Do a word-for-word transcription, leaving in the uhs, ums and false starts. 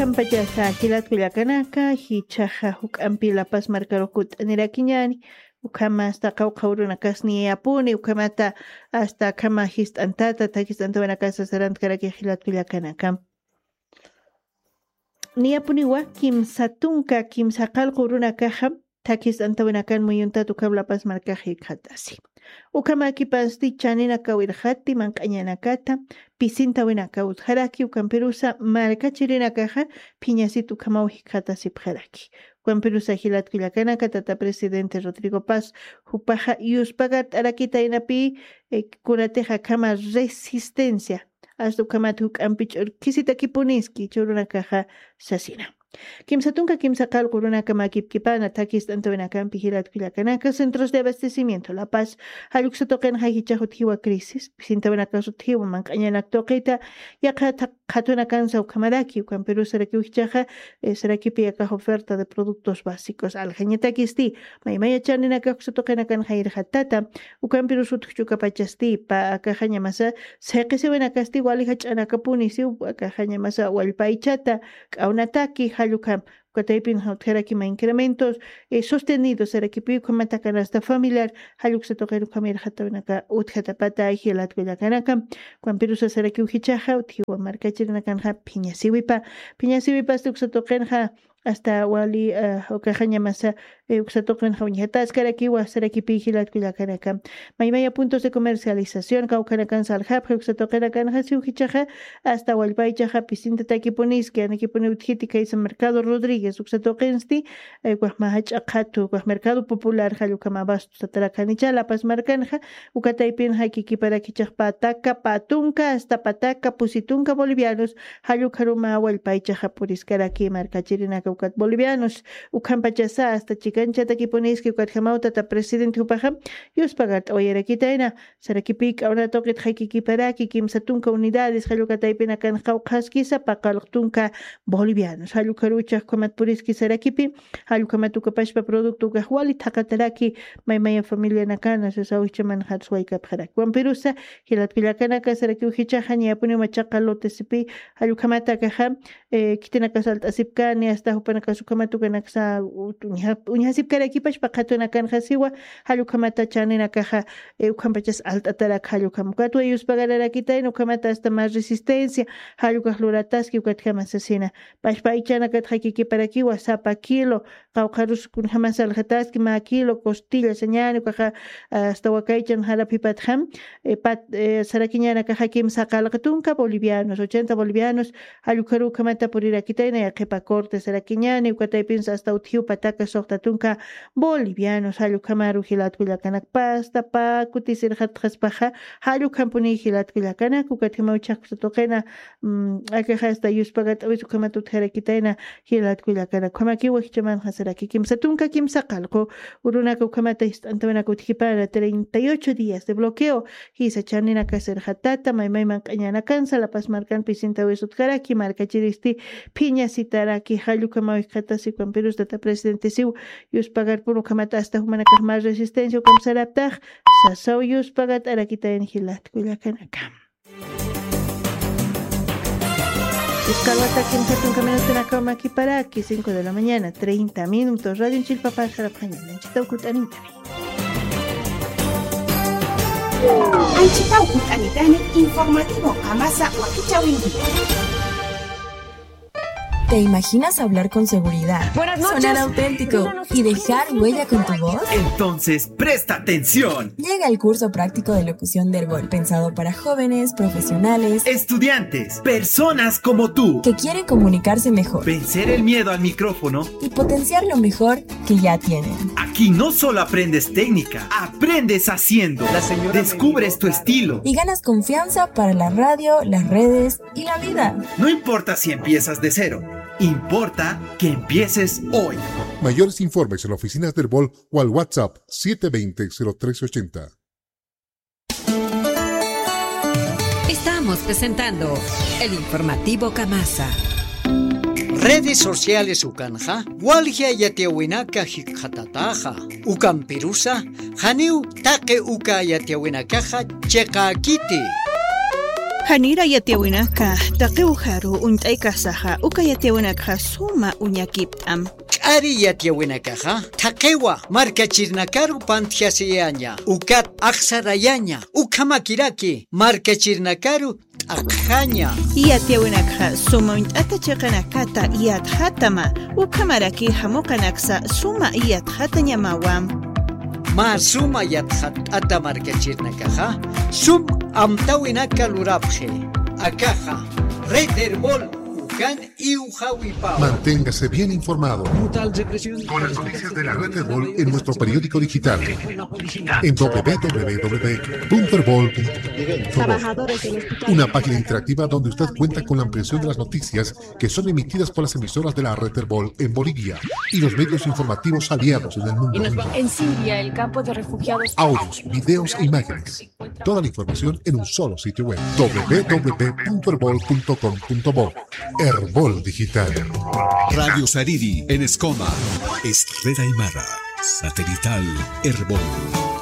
Kampayasa hilatkullakanaka hichaja huk'ampi La Paz markarukut nirakiñani ukama hasta qawqawruna kasni apuni ukamata hasta kama hist'antata takist'antawana kasa sarantkaraki hilatkullakanaka niyapuniwa kimsa tunka kimsa qallqu runa kaja takist'antawanakan muyuntatu kab La Paz markaji qhatasi ukamaki pasti chanina kawirjati mank'añanakata pisinta winakawut haraki ukampirusa markachirina kaja piñasitu kamawji qhatasip haraki ukampirusa hilatkullakanaka tata presidente Rodrigo Paz hupaja yuspagat arakita inapi eh, kunateja kama resistencia hasta ukamati huk'ampich urkisita kipuniski churuna kaja sasina Kimsa tunka kimsa qallqu runaka makipkipana takist'antawanakanpi hilatkullakanaka centros de abastecimiento La Paz halluqsa toqinqa hichahut hiwa crisis pisintawanakasut hiwa mank'añanak toqita yaqa qhatunakansa ukamaraki ukampiru saraki uhichaqa sarakipi yaqa oferta de productos básicos aljañatakisti maymaya chaninakaqsa toqinakanqa irhatata ukampiru sutqchuka pachasti pa akajaña masa seqisiwanakasti walija ch'anakapunisi akajaña masa wallpaychata k'awnataki halukam Kataypin Hauterakima incrementos eh, sostenidos Serakipi Kamata Canasta familiar Haluksa Tokeru Kamir Hatavanaka Uthatapata Hilat Villakanaka Quampirusa Seraki Hichaha Utiwa Markachinakanha Piña Siwipa Piña Siwipa Stuxatokenha hasta wali uh, okajaña masa eh, uxatoquen jauniatas karakiwa sarakipi hilat kullakanaka maymaya puntos de comercialización kaukanakan salhab uxatoquen akan hasi uhichaja hasta walpaychaja pisinta takiponis que anakiponi uthitika is mercado Rodríguez uxatoqensti eh, guahmahach aqhatu guah mercado popular halukama bastu satarakanicha La Paz markanja ukataypin hakiki para kichaj pataka patunka hasta pataka pusitunka bolivianos halukaruma walpaychaja puriskaraki markachirina ukat bolivianos ukampachasa hasta chikanchata kiponisky ukat hamauta ta presidente upaja yuspagat oyerakitaina sarakipik ahora toqit hakikiparaki kimsa tunka unidades halukataypina kan qawqaskisa paqalqtunka bolivianos halukaruchaj komat puriski sarakipi halukamatuka producto gahwali taqataraki maymaya familia nakana sasawichaman hatswaykapharak wampirusa hilatpillakanaka saraki uhichaja ñapuni machaqa lotesipi halukamata kaja eh, kitinaka saltasipkani hasta Panaka Sukamatukanaksa Unyasipkarakipash Pakatunakan Hasiwa Halukamata Chanina Kaja Eukampachas Altatara Halukamukatu Yuspagarakita y Ukamata hasta más resistencia Halukajlurataski Ukatkama asesina Pashpaichana Kathaki Paraki Wasapa kilo Kaukarus Kunhamas Alhataski Ma kilo Costilla Señani Kaja hasta Wakaichan Harapipatham Pat Sarakiñana Kajakim Sakalakatunka Bolivianos ochenta bolivianos Halukaru Kamata Purirakita y Yakepa Cortes Kiñani ukataypin hasta uthiu pataka soqtatunka bolivianos halukamaru hilatkullakanak pasta pa kutisir hatqaspaja halukampuni hilatkullakanak ukatimauchaqsatoqena akaja hasta yuspagat awisukamatut harakitaina hilatkullakanak kamakiwa hichaman hasaraki kimsa tunka kimsa qalqu urunaka ukamata ist'antawanaka uthipara treinta y ocho días de bloqueo hisa chanina kasir hatata maymayman k'añanakansa La Paz markanpi sintawisutkaraki markachiristi piña sitaraki halu kama katasi con Perú de presidente siu yus pagar por ukamata hasta humanaka más resistencia como saraptaj sasau yus pagat arakita en hilat kullakanaka Iskalwata quince minutos en la cama aquí para aquí cinco de la mañana treinta minutos Radio en Chilpapa Jarapaña en Chitaucutanitani Anchitaucutanitani informativo Amasa Huaquichawinti. ¿Te imaginas hablar con seguridad, sonar auténtico y dejar huella con tu voz? Entonces, presta atención. Llega el curso práctico de locución de Herbol, pensado para jóvenes, profesionales, estudiantes, personas como tú, que quieren comunicarse mejor, vencer el miedo al micrófono y potenciar lo mejor que ya tienen. Aquí no solo aprendes técnica, aprendes haciendo. Descubres tu estilo y ganas confianza para la radio, las redes y la vida. No importa si empiezas de cero. Importa que empieces hoy. Mayores informes en las oficinas del Herbol o al WhatsApp siete dos cero, cero tres ocho cero. Estamos presentando el informativo Camasa. Redes sociales ukanja, walja yatiawinaka hikhatataja, ukampirusa, haniu take uka yatiawinakaja chekakiti. Hanira yatiawinaka taqiuharu unt'aykasaqa uka yatiawinaka suma uñakipt'am. Ari yatiawinakaqa taqiwa markachirnakaru panthiasiyaña ukat aqsarayaña ukamakiraki markachirnakaru t'aqhaña. Yatiawinaka suma unt'ata chiqanakata yathatama ukamaraki hamuqanaksa suma yathata ñamawam. Ma suma yathat ata markachirnakaqa sum amtawinaka lurapje akaja Reterbol ukan iuhawipao. Manténgase bien informado con las noticias de la Reterbol en nuestro periódico digital en doble u doble u doble u punto herbol punto com. Una página interactiva donde usted cuenta con la ampliación de las noticias que son emitidas por las emisoras de la Reterbol en Bolivia y los medios informativos aliados en el mundo. En Siria, el campo de refugiados. Audios, videos e imágenes. Toda la información en un solo sitio web. doble u doble u doble u punto herbol punto com punto bo. Herbol Digital. Radio Sariri en Escoma. Estrella Aymara. Satelital Herbol.